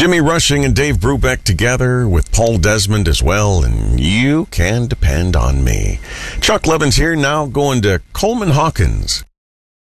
Jimmy Rushing and Dave Brubeck together with Paul Desmond as well, and You Can Depend on Me. Chuck Levins here, now going to Coleman Hawkins.